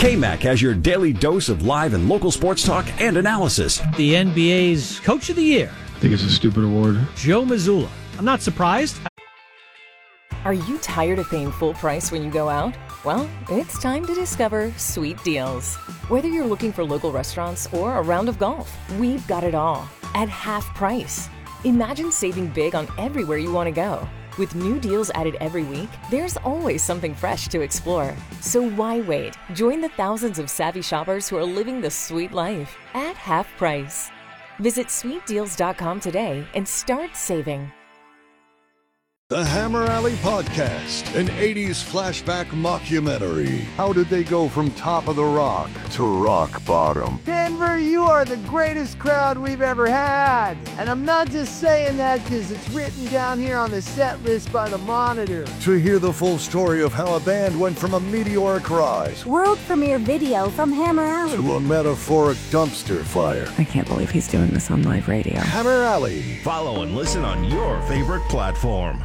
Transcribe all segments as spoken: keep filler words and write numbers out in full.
K-Mac has your daily dose of live and local sports talk and analysis. The N B A's Coach of the Year. I think it's a stupid award. Joe Mazzulla. I'm not surprised. Are you tired of paying full price when you go out? Well, it's time to discover Sweet Deals. Whether you're looking for local restaurants or a round of golf, we've got it all at half price. Imagine saving big on everywhere you want to go. With new deals added every week, there's always something fresh to explore. So why wait? Join the thousands of savvy shoppers who are living the sweet life at half price. Visit sweet deals dot com today and start saving. The Hammer Alley Podcast, an eighties flashback mockumentary. How did they go from top of the rock to rock bottom? Denver, you are the greatest crowd we've ever had. And I'm not just saying that because it's written down here on the set list by the Monitor. To hear the full story of how a band went from a meteoric rise, world premiere video from Hammer Alley, to a metaphoric dumpster fire. I can't believe he's doing this on live radio. Hammer Alley. Follow and listen on your favorite platform.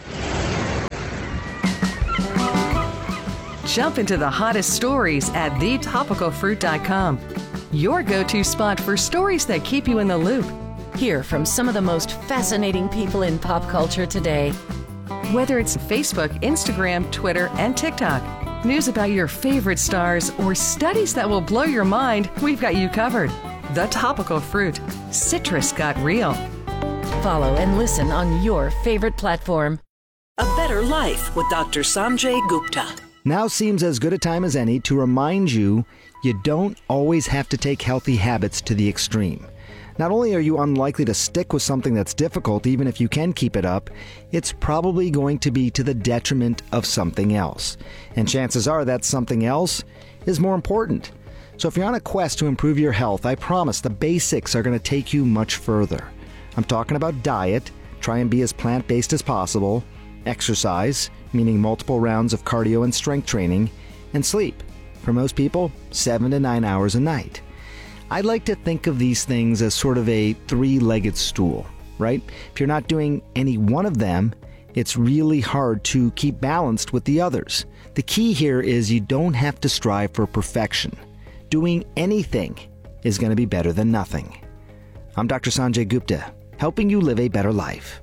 Jump into the hottest stories at the topical fruit dot com. Your go-to spot for stories that keep you in the loop. Hear from some of the most fascinating people in pop culture today. Whether it's Facebook, Instagram, Twitter, and TikTok, news about your favorite stars, or studies that will blow your mind, we've got you covered. The Topical Fruit. Citrus got real. Follow and listen on your favorite platform. A Better Life with Doctor Sanjay Gupta. Now seems as good a time as any to remind you you don't always have to take healthy habits to the extreme. Not only are you unlikely to stick with something that's difficult, even if you can keep it up, it's probably going to be to the detriment of something else. And chances are that something else is more important. So if you're on a quest to improve your health, I promise the basics are going to take you much further. I'm talking about diet, try and be as plant-based as possible, exercise, meaning multiple rounds of cardio and strength training, and sleep. For most people, seven to nine hours a night. I'd like to think of these things as sort of a three-legged stool, right? If you're not doing any one of them, it's really hard to keep balanced with the others. The key here is you don't have to strive for perfection. Doing anything is going to be better than nothing. I'm Doctor Sanjay Gupta, helping you live a better life.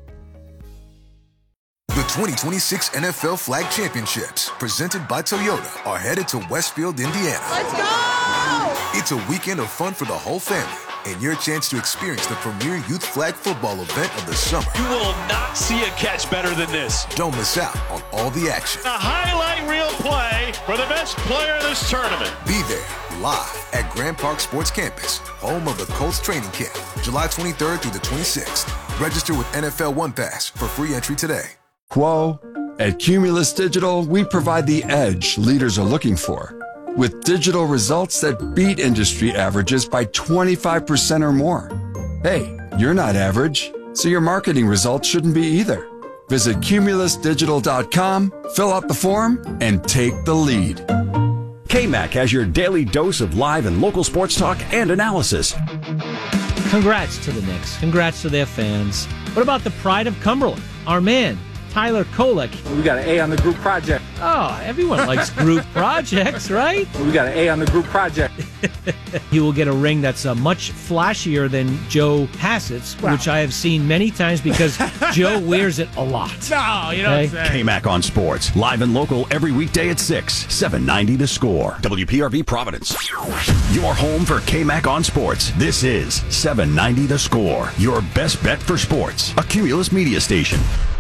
The twenty twenty-six N F L Flag Championships, presented by Toyota, are headed to Westfield, Indiana. Let's go! It's a weekend of fun for the whole family and your chance to experience the premier youth flag football event of the summer. You will not see a catch better than this. Don't miss out on all the action. A highlight reel play for the best player of this tournament. Be there live at Grand Park Sports Campus, home of the Colts training camp, July twenty-third through the twenty-sixth. Register with N F L One Pass for free entry today. Quo, at Cumulus Digital, we provide the edge leaders are looking for, with digital results that beat industry averages by twenty-five percent or more. Hey, you're not average, so your marketing results shouldn't be either. Visit cumulus digital dot com, fill out the form, and take the lead. K-Mac has your daily dose of live and local sports talk and analysis. Congrats to the Knicks. Congrats to their fans. What about the pride of Cumberland? Our man, Tyler Kolek. We got an A on the group project. Oh, everyone likes group projects, right? We got an A on the group project. He will get a ring that's uh, much flashier than Joe Hassett's, wow. which I have seen many times because Joe wears it a lot. No, you don't say. K-Mac on Sports, live and local every weekday at six, seven ninety The Score. W P R V Providence. Your home for K-Mac on Sports. This is seven ninety The Score, your best bet for sports. A Cumulus media station.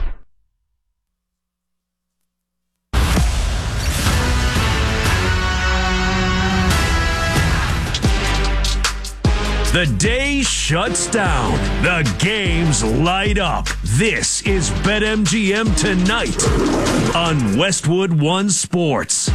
The day shuts down. The games light up. This is BetMGM Tonight on Westwood One Sports.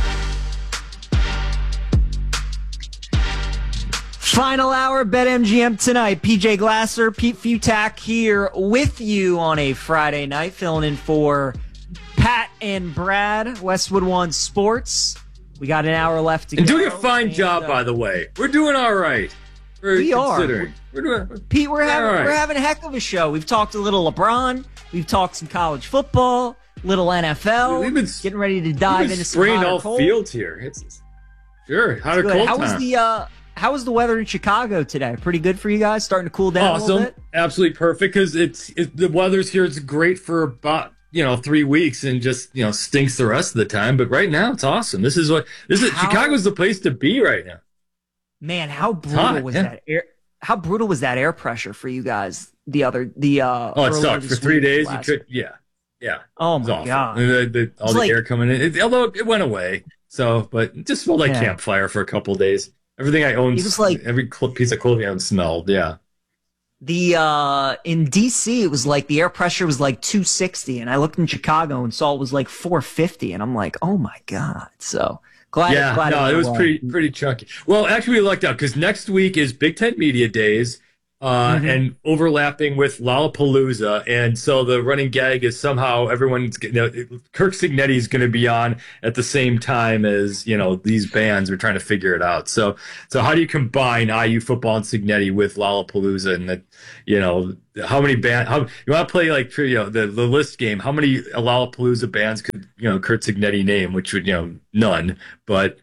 Final hour, BetMGM Tonight. P J Glasser, Pete Futak here with you on a Friday night, filling in for Pat and Brad, Westwood One Sports. We got an hour left to and go. And doing a fine and, job, uh, by the way. We're doing all right. We're we are. We're doing, Pete, we're having right. we're having a heck of a show. We've talked a little LeBron. We've talked some college football, little N F L. We've been getting ready to dive we've been into spraying some all cold. fields here. It's, Sure. Hot or Good. cold How time. was the uh, how was the weather in Chicago today? Pretty good for you guys? Starting to cool down awesome. a little bit? Absolutely perfect because it's it, the weather's here. It's great for about you know three weeks and just you know stinks the rest of the time. But right now it's awesome. This is what this is. How, Chicago's the place to be right now. Man, how brutal hot, was yeah. that air? How brutal was that air pressure for you guys? The other the uh. Oh, it earlier sucked for this three week, days. You last could, yeah, yeah. Oh It was my awful. god! And the, the, all It's the like- air coming in. It, although it went away, so but it just smelled like Yeah. campfire for a couple of days. Everything I owned, It was like- every cl- piece of clothing I owned smelled. Yeah. The uh in D C it was like the air pressure was like two sixty, and I looked in Chicago and saw it was like four fifty, and I'm like, oh my god! So glad. yeah, glad no, went it was away. pretty pretty chunky. Well, actually, we lucked out because next week is Big Ten Media Days, uh, Mhm. and overlapping with Lollapalooza, and so the running gag is somehow everyone's you know, Kirk Cignetti is going to be on at the same time as you know these bands. We're trying to figure it out. So, so how do you combine I U football and Cignetti with Lollapalooza, and that you know how many band? How you want to play like you know the the list game? How many Lollapalooza bands could you know Kurt Cignetti name? Which would you know none, but.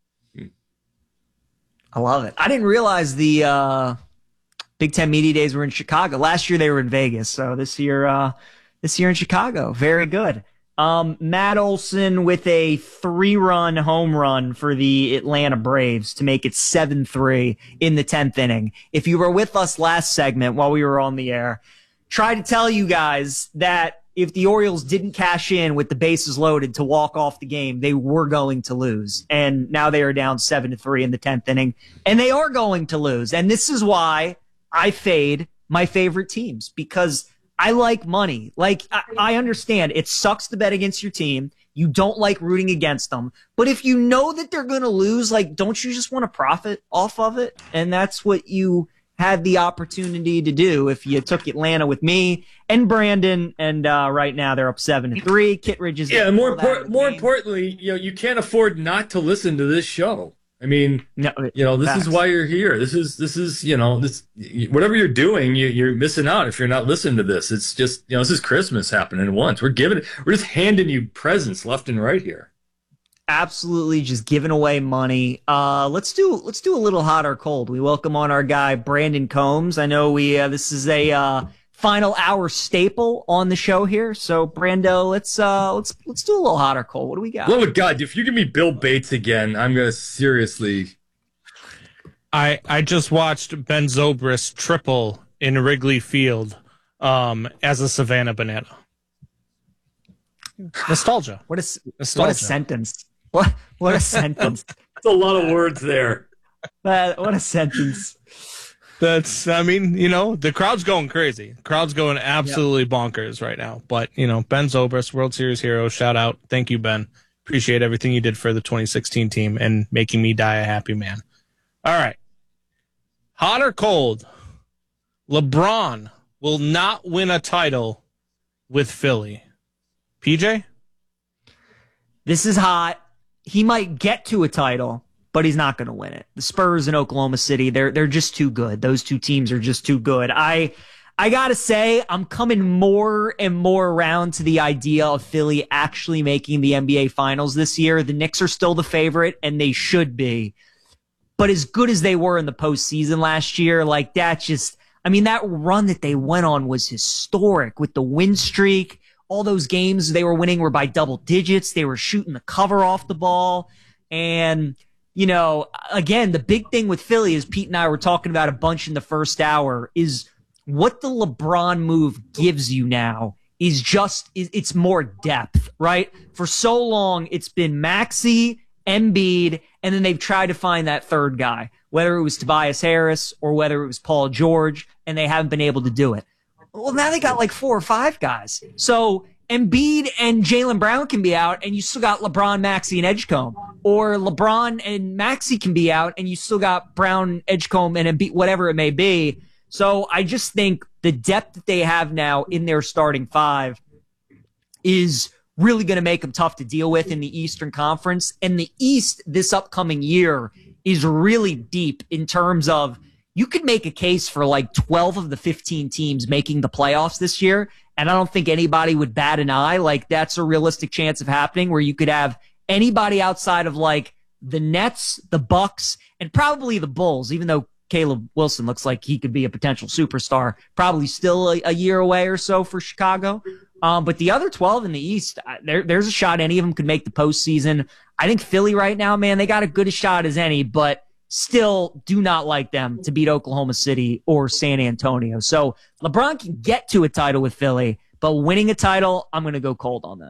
I love it. I didn't realize the uh, Big Ten Media Days were in Chicago. Last year they were in Vegas, so this year, uh, this year in Chicago. Very good. Um, Matt Olson with a three-run home run for the Atlanta Braves to make it seven three in the tenth inning. If you were with us last segment while we were on the air, tried to tell you guys that if the Orioles didn't cash in with the bases loaded to walk off the game, they were going to lose. And now they are down seven to three in the tenth inning, and they are going to lose. And this is why I fade my favorite teams, because I like money. Like, I, I understand it sucks to bet against your team. You don't like rooting against them. But if you know that they're going to lose, like, don't you just want to profit off of it? And that's what you had the opportunity to do if you took Atlanta with me and Brandon. And uh, right now they're up seven to three. Kittredge is Yeah, more impor- more importantly, you know, you can't afford not to listen to this show. I mean, no, you know, this facts. is why you're here. This is this is you know this whatever you're doing, you, you're missing out if you're not listening to this. It's just you know this is Christmas happening once. We're giving we're just handing you presents left and right here. Absolutely, just giving away money. Uh, let's do let's do a little hot or cold. We welcome on our guy Brandon Combs. I know we uh, this is a uh, final hour staple on the show here. So Brando, let's uh, let's let's do a little hot or cold. What do we got? Oh God, if you give me Bill Bates again, I'm gonna seriously. I I just watched Ben Zobrist triple in Wrigley Field um, as a Savannah Banana. Nostalgia. What a Nostalgia. what a sentence. What what a sentence. That's a lot of words there. That, what a sentence. That's, I mean, you know, the crowd's going crazy. The crowd's going absolutely yep. bonkers right now. But, you know, Ben Zobrist, World Series hero, shout out. Thank you, Ben. Appreciate everything you did for the twenty sixteen team and making me die a happy man. All right. Hot or cold? LeBron will not win a title with Philly. P J? This is hot. He might get to a title, but he's not going to win it. The Spurs in Oklahoma City, they're they're just too good. Those two teams are just too good. I I got to say, I'm coming more and more around to the idea of Philly actually making the N B A Finals this year. The Knicks are still the favorite, and they should be. But as good as they were in the postseason last year, like that just, I mean, that run that they went on was historic with the win streak. All those games they were winning were by double digits. They were shooting the cover off the ball. And, you know, again, the big thing with Philly, is Pete and I were talking about a bunch in the first hour, is what the LeBron move gives you now is just, it's more depth, right? For so long, it's been Maxey, Embiid, and then they've tried to find that third guy, whether it was Tobias Harris or whether it was Paul George, and they haven't been able to do it. Well, now they got like four or five guys. So Embiid and Jaylen Brown can be out, and you still got LeBron, Maxey, and Edgecombe. Or LeBron and Maxey can be out, and you still got Brown, Edgecombe, and Embiid, whatever it may be. So I just think the depth that they have now in their starting five is really going to make them tough to deal with in the Eastern Conference. And the East this upcoming year is really deep in terms of, you could make a case for like twelve of the fifteen teams making the playoffs this year, and I don't think anybody would bat an eye. Like, that's a realistic chance of happening, where you could have anybody outside of like the Nets, the Bucks, and probably the Bulls, even though Caleb Wilson looks like he could be a potential superstar, probably still a, a year away or so for Chicago. Um, but the other twelve in the East, there, there's a shot any of them could make the postseason. I think Philly right now, man, they got as good a shot as any, but still do not like them to beat Oklahoma City or San Antonio. So LeBron can get to a title with Philly, but winning a title, I'm going to go cold on that.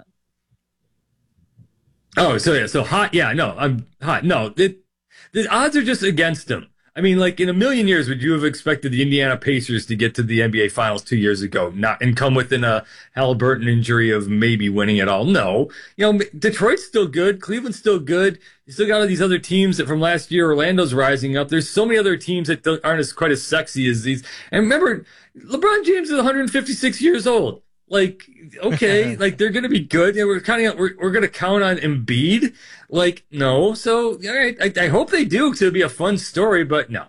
Oh, so yeah, so hot. Yeah, no, I'm hot. No, it, the odds are just against him. I mean, like in a million years, would you have expected the Indiana Pacers to get to the N B A Finals two years ago, not and come within a Halliburton injury of maybe winning it all? No, you know, Detroit's still good, Cleveland's still good. You still got all these other teams that from last year. Orlando's rising up. There's so many other teams that don't, aren't as quite as sexy as these. And remember, LeBron James is one hundred fifty-six years old. Like, okay, like they're gonna be good. Yeah, we're counting on, we're we're gonna count on Embiid. Like, no. So, all right, I, I hope they do because it'll be a fun story. But no.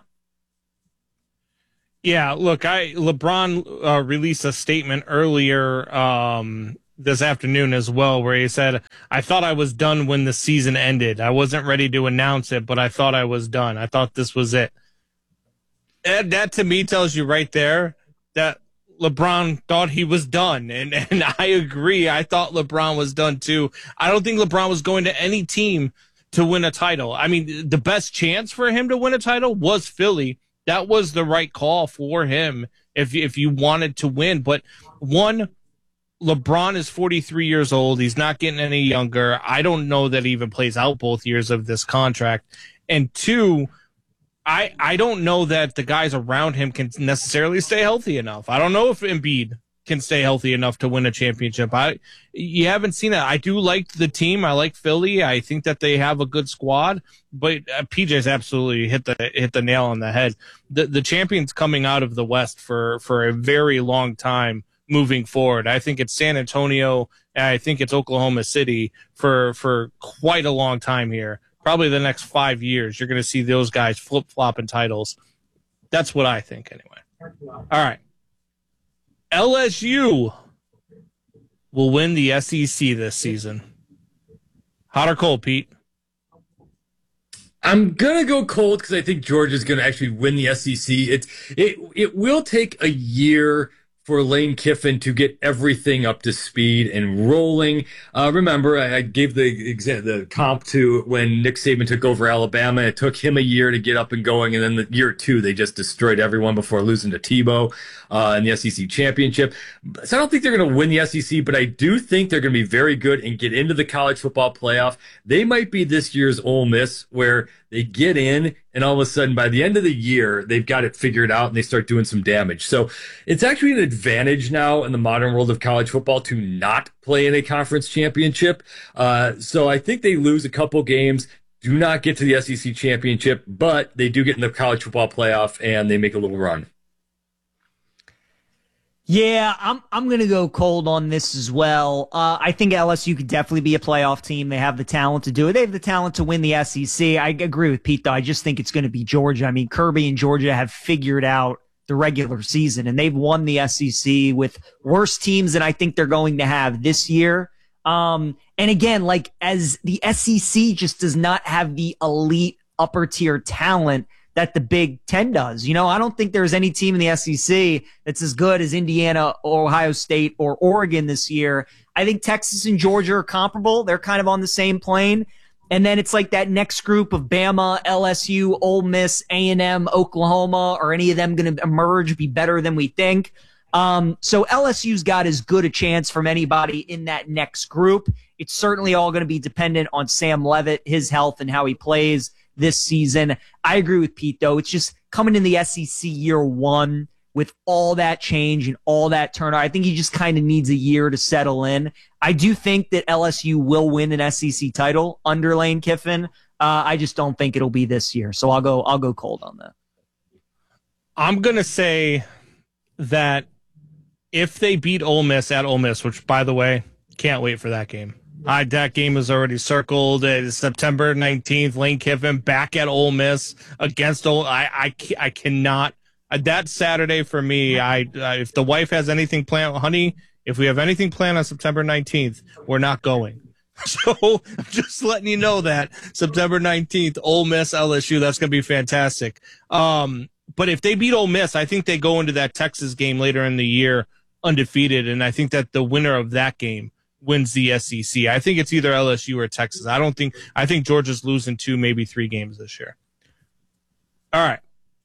Yeah, look, I LeBron uh, released a statement earlier um, this afternoon as well, where he said, "I thought I was done when the season ended. I wasn't ready to announce it, but I thought I was done. I thought this was it." And that to me tells you right there that LeBron thought he was done, and, and I agree. I thought LeBron was done too. I don't think LeBron was going to any team to win a title. I mean, the best chance for him to win a title was Philly. That was the right call for him if if you wanted to win. But one, LeBron is forty-three years old. He's not getting any younger. I don't know that he even plays out both years of this contract. And two, I, I don't know that the guys around him can necessarily stay healthy enough. I don't know if Embiid can stay healthy enough to win a championship. I you haven't seen it. I do like the team. I like Philly. I think that they have a good squad. But uh, P J's absolutely hit the hit the nail on the head. The the champion's coming out of the West for for a very long time moving forward. I think it's San Antonio. And I think it's Oklahoma City for for quite a long time here. Probably the next five years, you're going to see those guys flip-flopping titles. That's what I think, anyway. All right. L S U will win the S E C this season. Hot or cold, Pete? I'm going to go cold because I think Georgia's going to actually win the S E C. It's, it, it will take a year for Lane Kiffin to get everything up to speed and rolling. Uh, remember, I, I gave the exa- the comp to when Nick Saban took over Alabama. It took him a year to get up and going, and then the year two, they just destroyed everyone before losing to Tebow uh, in the S E C championship. So I don't think they're going to win the S E C, but I do think they're going to be very good and get into the college football playoff. They might be this year's Ole Miss, where they get in, and all of a sudden, by the end of the year, they've got it figured out, and they start doing some damage. So it's actually an advantage now in the modern world of college football to not play in a conference championship. Uh, so I think they lose a couple games, do not get to the S E C championship, but they do get in the college football playoff, and they make a little run. Yeah, I'm I'm going to go cold on this as well. Uh, I think L S U could definitely be a playoff team. They have the talent to do it. They have the talent to win the S E C. I agree with Pete, though. I just think it's going to be Georgia. I mean, Kirby and Georgia have figured out the regular season, and they've won the S E C with worse teams than I think they're going to have this year. Um, and again, like as the S E C just does not have the elite upper tier talent that the Big Ten does. You know, I don't think there's any team in the S E C that's as good as Indiana or Ohio State or Oregon this year. I think Texas and Georgia are comparable. They're kind of on the same plane. And then it's like that next group of Bama, L S U, Ole Miss, A and M, Oklahoma. Are any of them going to emerge, be better than we think? Um, so L S U's got as good a chance from anybody in that next group. It's certainly all going to be dependent on Sam Leavitt, his health, and how he plays this season. I agree with Pete, though. It's just coming in the S E C year one with all that change and all that turnover. I think he just kind of needs a year to settle in. I do think that L S U will win an S E C title under Lane Kiffin. Uh, I just don't think it'll be this year. So I'll go, I'll go cold on that. I'm going to say that if they beat Ole Miss at Ole Miss, which, by the way, can't wait for that game. I, that game is already circled. It's September nineteenth. Lane Kiffin back at Ole Miss against Ole. I, I, I cannot. Uh, that Saturday for me. I uh, if the wife has anything planned, honey, if we have anything planned on September nineteenth, we're not going. So just letting you know that September nineteenth, Ole Miss, L S U, that's going to be fantastic. Um, but if they beat Ole Miss, I think they go into that Texas game later in the year undefeated, and I think that the winner of that game wins the S E C. I think it's either L S U or Texas. I don't think I think Georgia's losing two, maybe three games this year. All right.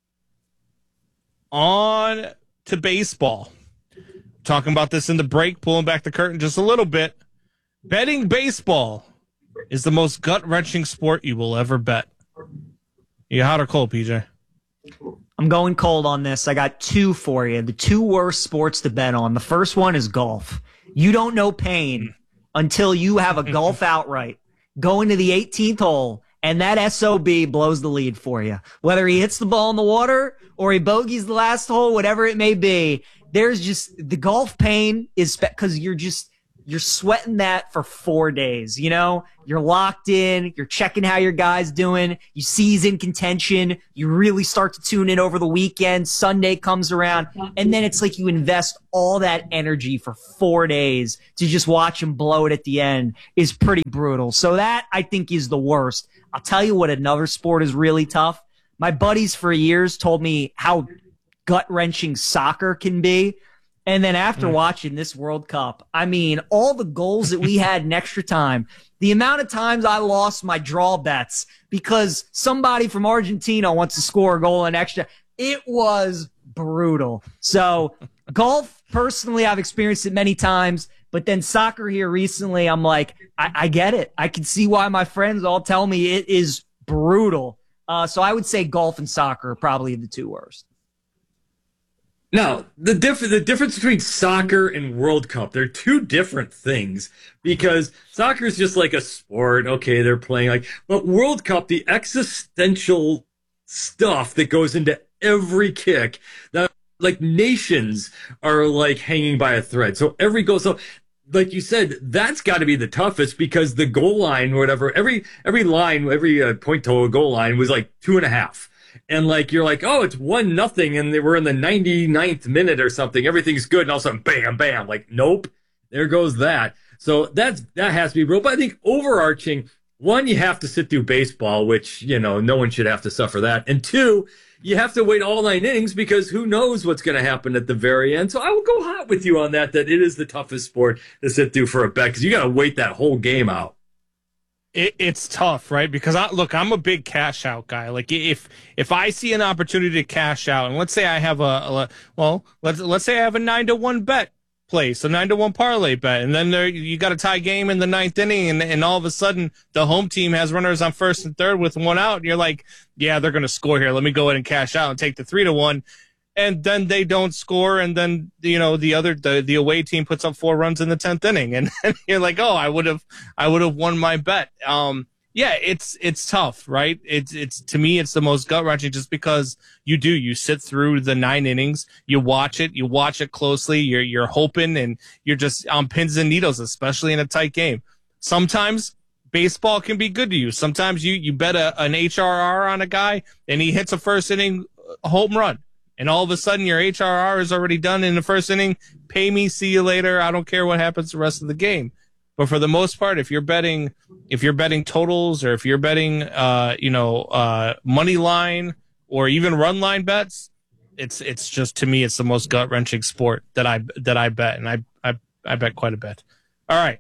On to baseball. Talking about this in the break, pulling back the curtain just a little bit. Betting baseball is the most gut-wrenching sport you will ever bet. You hot or cold, P J? I'm going cold on this. I got two for you. The two worst sports to bet on. The first one is golf. You don't know pain until you have a golf outright. Go into the eighteenth hole, and that S O B blows the lead for you. Whether he hits the ball in the water or he bogeys the last hole, whatever it may be, there's just the golf pain is because you're just you're sweating that for four days. You know, you're locked in. You're checking how your guy's doing. You see he's in contention. You really start to tune in over the weekend. Sunday comes around, and then it's like you invest all that energy for four days to just watch him blow it at the end is pretty brutal. So that, I think, is the worst. I'll tell you what another sport is really tough. My buddies for years told me how gut-wrenching soccer can be. And then after mm. watching this World Cup, I mean, all the goals that we had in extra time, the amount of times I lost my draw bets because somebody from Argentina wants to score a goal in extra, it was brutal. So golf, personally, I've experienced it many times. But then soccer here recently, I'm like, I, I get it. I can see why my friends all tell me it is brutal. Uh, so I would say golf and soccer are probably the two worst. Now, the diff- the difference between soccer and World Cup, they're two different things because soccer is just like a sport. Okay, they're playing like, but World Cup, the existential stuff that goes into every kick, that like nations are like hanging by a thread. So every goal, so like you said, that's got to be the toughest because the goal line or whatever, every every line, every uh, point to a goal line was like two and a half. And like, you're like, oh, it's one nothing. And they were in the ninety-ninth minute or something. Everything's good. And all of a sudden, bam, bam. Like, nope, there goes that. So that's, that has to be real. But I think overarching, one, you have to sit through baseball, which, you know, no one should have to suffer that. And two, you have to wait all nine innings because who knows what's going to happen at the very end. So I will go hot with you on that, that it is the toughest sport to sit through for a bet because you got to wait that whole game out. It, it's tough, right? Because I look, I'm a big cash out guy. Like if if I see an opportunity to cash out, and let's say I have a, a well, let's let's say I have a nine to one bet place, a nine to one parlay bet, and then there you got a tie game in the ninth inning, and and all of a sudden the home team has runners on first and third with one out, and you're like, yeah, they're gonna score here. Let me go ahead and cash out and take the three to one. And then they don't score, and then you know the other the, the away team puts up four runs in the tenth inning, and, and you're like, oh, I would have I would have won my bet. Um, yeah, it's it's tough, right? It's it's to me, it's the most gut wrenching just because you do you sit through the nine innings, you watch it, you watch it closely, you're you're hoping, and you're just on pins and needles, especially in a tight game. Sometimes baseball can be good to you. Sometimes you you bet a, an H R R on a guy, and he hits a first inning home run. And all of a sudden, your H R R is already done in the first inning. Pay me, see you later. I don't care what happens the rest of the game. But for the most part, if you're betting, if you're betting totals, or if you're betting, uh, you know, uh, money line or even run line bets, it's it's just to me, it's the most gut wrenching sport that I that I bet, and I I I bet quite a bit. All right,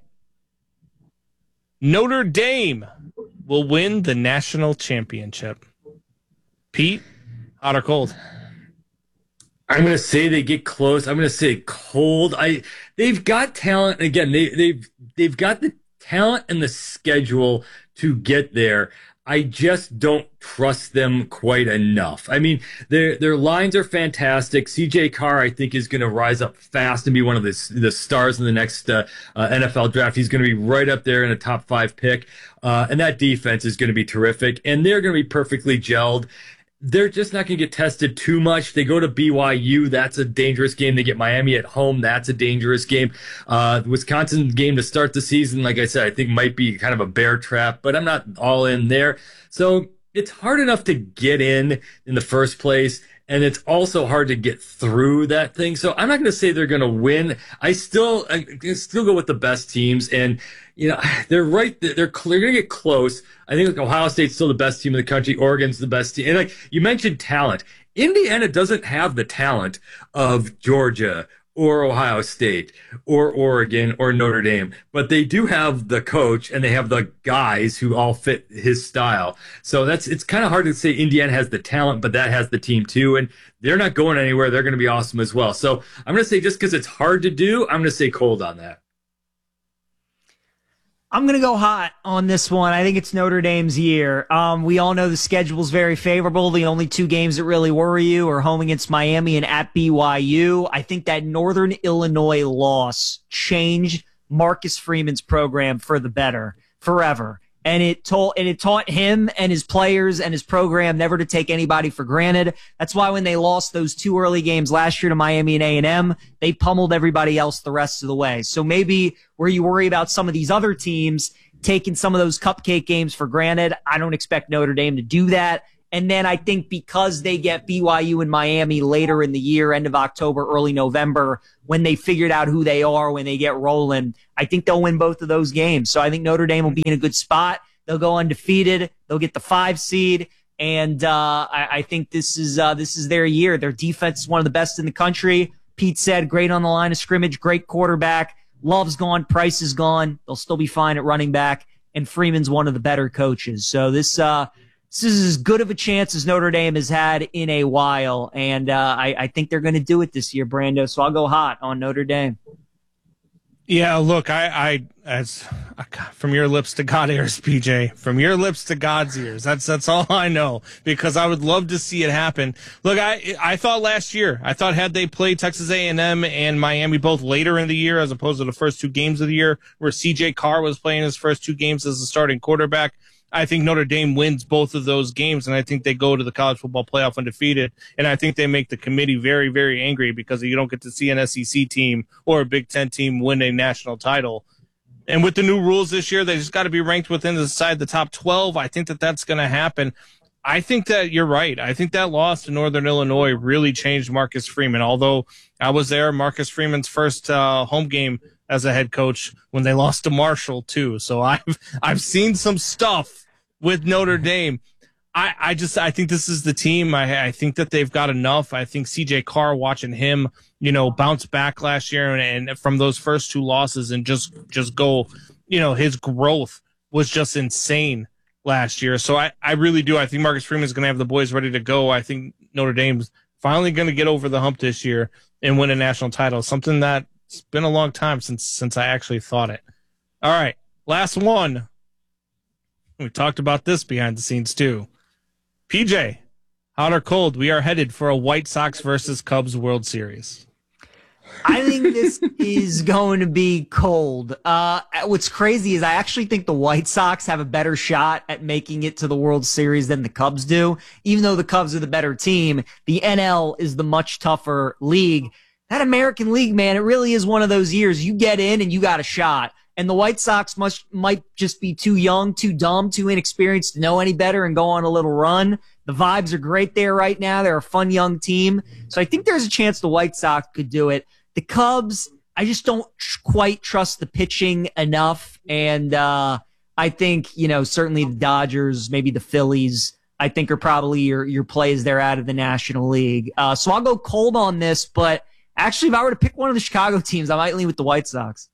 Notre Dame will win the national championship. Pete, hot or cold? I'm going to say they get close. I'm going to say cold. I they've got talent. Again, they they've they've got the talent and the schedule to get there. I just don't trust them quite enough. I mean, their their lines are fantastic. C J Carr, I think, is going to rise up fast and be one of the the stars in the next uh, uh, N F L draft. He's going to be right up there in a top five pick, uh, and that defense is going to be terrific. And they're going to be perfectly gelled. They're just not going to get tested too much. They go to B Y U. That's a dangerous game. They get Miami at home. That's a dangerous game. Uh, the Wisconsin game to start the season, like I said, I think might be kind of a bear trap, but I'm not all in there. So it's hard enough to get in in the first place, and it's also hard to get through that thing. So I'm not going to say they're going to win. I still, I still go with the best teams, and you know, they're right. They're, they're going to get close. I think like Ohio State's still the best team in the country. Oregon's the best team. And like you mentioned talent, Indiana doesn't have the talent of Georgia or Ohio State or Oregon or Notre Dame, but they do have the coach and they have the guys who all fit his style. So that's, it's kind of hard to say Indiana has the talent, but that has the team too. And they're not going anywhere. They're going to be awesome as well. So I'm going to say just because it's hard to do, I'm going to say cold on that. I'm going to go hot on this one. I think it's Notre Dame's year. Um, we all know the schedule's very favorable. The only two games that really worry you are home against Miami and at B Y U. I think that Northern Illinois loss changed Marcus Freeman's program for the better forever. And it told, and it taught him and his players and his program never to take anybody for granted. That's why when they lost those two early games last year to Miami and A and M, they pummeled everybody else the rest of the way. So maybe where you worry about some of these other teams taking some of those cupcake games for granted, I don't expect Notre Dame to do that. And then I think because they get B Y U and Miami later in the year, end of October, early November, when they figured out who they are, when they get rolling, I think they'll win both of those games. So I think Notre Dame will be in a good spot. They'll go undefeated. They'll get the five seed. And uh, I, I think this is uh, this is their year. Their defense is one of the best in the country. Pete said, great on the line of scrimmage, great quarterback. Love's gone, Price is gone. They'll still be fine at running back. And Freeman's one of the better coaches. So this uh, this is as good of a chance as Notre Dame has had in a while. And uh, I, I think they're going to do it this year, Brando. So I'll go hot on Notre Dame. Yeah, look, I, I, as from your lips to God's ears, P J, from your lips to God's ears. That's that's all I know, because I would love to see it happen. Look, I I thought last year, I thought had they played Texas A and M and Miami both later in the year as opposed to the first two games of the year, where C J Carr was playing his first two games as a starting quarterback, I think Notre Dame wins both of those games, and I think they go to the college football playoff undefeated, and I think they make the committee very, very angry because you don't get to see an S E C team or a Big Ten team win a national title. And with the new rules this year, they just got to be ranked within the side the top twelve. I think that that's going to happen. I think that you're right. I think that loss to Northern Illinois really changed Marcus Freeman, although I was there, Marcus Freeman's first uh, home game as a head coach when they lost to Marshall too. So I've I've seen some stuff with Notre Dame. I, I just I think this is the team. I, I think that they've got enough. I think C J Carr, watching him, you know, bounce back last year and, and from those first two losses and just just go, you know, his growth was just insane last year. So I, I really do. I think Marcus Freeman is going to have the boys ready to go. I think Notre Dame's finally going to get over the hump this year and win a national title, something that it's been a long time since since I actually thought it. All right, last one. We talked about this behind the scenes too. P J, hot or cold, we are headed for a White Sox versus Cubs World Series. I think this is going to be cold. Uh, what's crazy is I actually think the White Sox have a better shot at making it to the World Series than the Cubs do. Even though the Cubs are the better team, the N L is the much tougher league. That American League, man, it really is one of those years. You get in and you got a shot. And the White Sox must might just be too young, too dumb, too inexperienced to know any better and go on a little run. The vibes are great there right now. They're a fun young team. So I think there's a chance the White Sox could do it. The Cubs, I just don't quite trust the pitching enough. And uh, I think, you know, certainly the Dodgers, maybe the Phillies, I think are probably your, your plays there out of the National League. Uh, so I'll go cold on this. But actually, if I were to pick one of the Chicago teams, I might lean with the White Sox.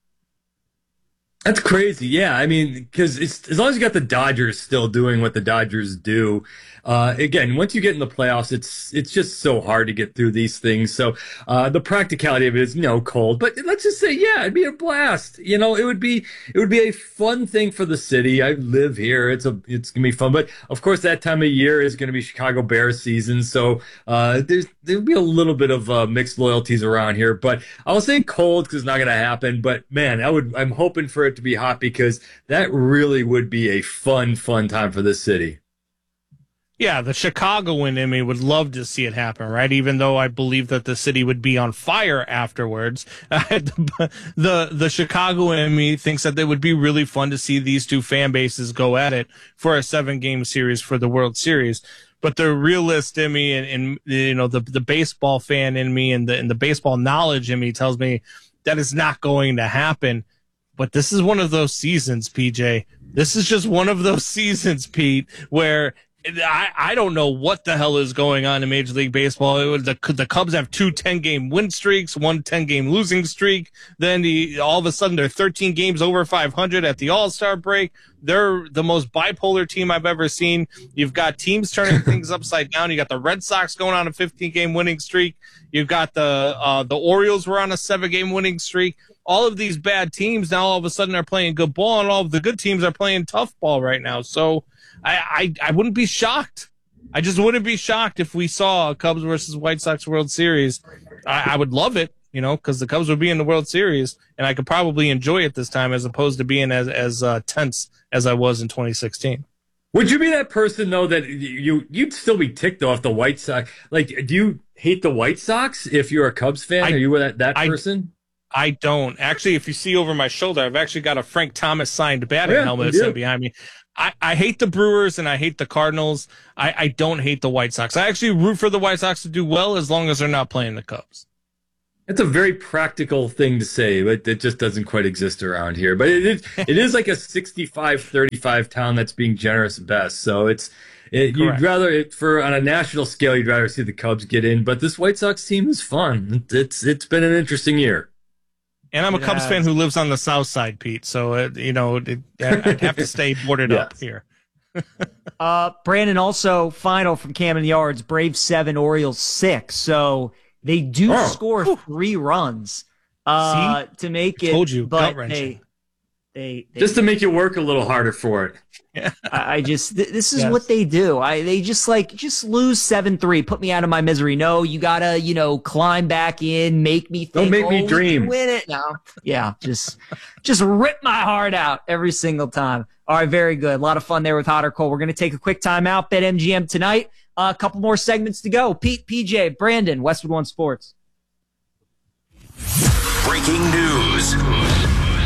That's crazy. Yeah. I mean, because it's as long as you got the Dodgers still doing what the Dodgers do. Uh, again, once you get in the playoffs, it's it's just so hard to get through these things. So uh, the practicality of it is, you know, cold. But let's just say, yeah, it'd be a blast. You know, it would be it would be a fun thing for the city. I live here. It's a it's gonna be fun. But of course, that time of year is gonna be Chicago Bears season. So uh, there's there'll be a little bit of uh, mixed loyalties around here. But I'll say cold because it's not gonna happen. But man, I would I'm hoping for it to be hot because that really would be a fun, fun time for this city. Yeah, the Chicagoan in me would love to see it happen, right? Even though I believe that the city would be on fire afterwards. the, the the Chicagoan in me thinks that it would be really fun to see these two fan bases go at it for a seven-game series for the World Series. But the realist in me and, and you know the the baseball fan in me and the and the baseball knowledge in me tells me that is not going to happen. but this is one of those seasons, P J. This is just one of those seasons, Pete, where I, I don't know what the hell is going on in Major League Baseball. It was the, the Cubs have two ten-game win streaks, one ten-game losing streak. Then the, all of a sudden they're thirteen games over five hundred at the All-Star break. They're the most bipolar team I've ever seen. You've got teams turning things upside down. You got the Red Sox going on a fifteen-game winning streak. You've got the uh, the Orioles were on a seven-game winning streak. All of these bad teams now all of a sudden are playing good ball, and all of the good teams are playing tough ball right now. So I, I, I wouldn't be shocked. I just wouldn't be shocked if we saw a Cubs versus White Sox World Series. I, I would love it, you know, because the Cubs would be in the World Series, and I could probably enjoy it this time as opposed to being as as uh, tense as I was in twenty sixteen. Would you be that person, though, that you, you'd still be ticked off the White Sox? Like, do you hate the White Sox if you're a Cubs fan? I, Are you that, that I, person? I don't. Actually, if you see over my shoulder, I've actually got a Frank Thomas signed batting yeah, helmet sitting behind me. I, I hate the Brewers and I hate the Cardinals. I, I don't hate the White Sox. I actually root for the White Sox to do well as long as they're not playing the Cubs. That's a very practical thing to say, but it just doesn't quite exist around here. But it is, it is like a sixty-five thirty-five town that's being generous best. So it's it, you'd rather it, for on a national scale, you'd rather see the Cubs get in. But this White Sox team is fun. It's it's been an interesting year. And I'm a It Cubs has. fan who lives on the south side, Pete. So, uh, you know, it, I'd have to stay boarded Yes. up here. Uh, Brandon, also final from Camden Yards, Braves seven, Orioles six. So they do Oh. score three runs uh, to make it. Told you, but gut-wrenching. they, they, they Just to make you work a little harder for it. I I just th- this is Yes. what they do. I they just like just lose seven three, put me out of my misery. No, you gotta you know climb back in, make me think. Don't make oh, me we dream. can win it. No, yeah, just just rip my heart out every single time. All right, very good. A lot of fun there with Hot or Cold. We're gonna take a quick time out. BetMGM tonight. Uh, a couple more segments to go. Pete, P J, Brandon, Westwood One Sports. Breaking news.